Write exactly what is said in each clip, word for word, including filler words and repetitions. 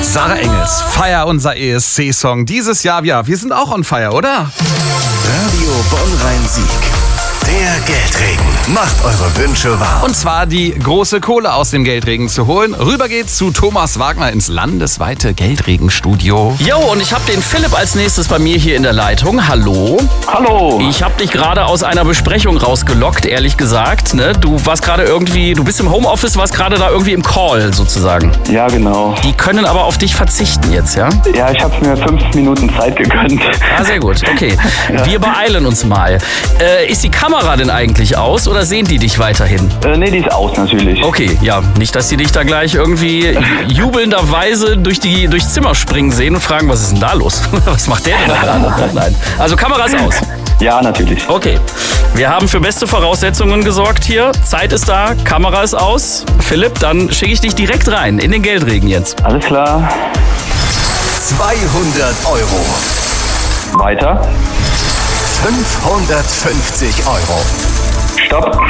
Sarah Engels, Fire, unser E S C-Song. Dieses Jahr, ja, wir sind auch on fire, oder? Radio Bonn-Rhein-Sieg. Der Geldregen macht eure Wünsche wahr. Und zwar die große Kohle aus dem Geldregen zu holen. Rüber geht's zu Thomas Wagner ins landesweite Geldregenstudio. Jo, und ich habe den Philipp als nächstes bei mir hier in der Leitung. Hallo. Hallo. Ich habe dich gerade aus einer Besprechung rausgelockt, ehrlich gesagt. Ne? Du warst gerade irgendwie, du bist im Homeoffice, warst gerade da irgendwie im Call sozusagen. Ja, genau. Die können aber auf dich verzichten jetzt, ja? Ja, ich habe mir fünf Minuten Zeit gegönnt. Ah, sehr gut, okay. Ja. Wir beeilen uns mal. Äh, ist die Kamera denn eigentlich aus oder sehen die dich weiterhin? Äh, nee, die ist aus natürlich. Okay, ja, nicht, dass die dich da gleich irgendwie jubelnderweise durch die, durchs Zimmer springen sehen und fragen, was ist denn da los? Was macht der denn da gerade? Nein. Also Kamera ist aus. Ja, natürlich. Okay, wir haben für beste Voraussetzungen gesorgt hier. Zeit ist da, Kamera ist aus. Philipp, dann schicke ich dich direkt rein in den Geldregen jetzt. Alles klar. zweihundert Euro. Weiter. fünfhundertfünfzig Euro. Stopp.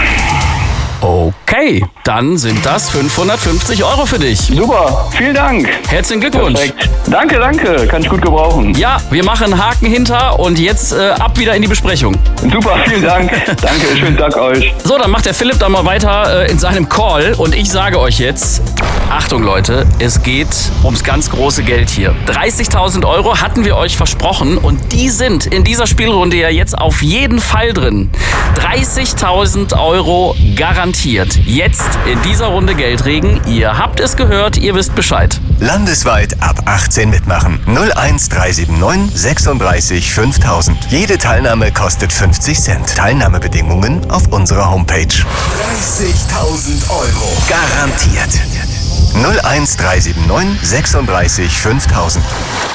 Okay, dann sind das fünfhundertfünfzig Euro für dich. Super. Vielen Dank. Herzlichen Glückwunsch. Perfekt. Danke, danke. Kann ich gut gebrauchen. Ja, wir machen einen Haken hinter und jetzt äh, ab wieder in die Besprechung. Super, vielen Dank. Danke, schönen Tag euch. So, dann macht der Philipp dann mal weiter äh, in seinem Call und ich sage euch jetzt, Achtung Leute, es geht ums ganz große Geld hier. dreißigtausend Euro hatten wir euch versprochen und die sind in dieser Spielrunde ja jetzt auf jeden Fall drin. dreißigtausend Euro garantiert. Jetzt in dieser Runde Geldregen. Ihr habt es gehört, ihr wisst Bescheid. Landesweit ab achtzehn mitmachen. null eins drei sieben neun sechsunddreißig fünftausend. Jede Teilnahme kostet fünfzig Cent. Teilnahmebedingungen auf unserer Homepage. dreißigtausend Euro. Garantiert. null eins drei sieben neun sechsunddreißig fünftausend.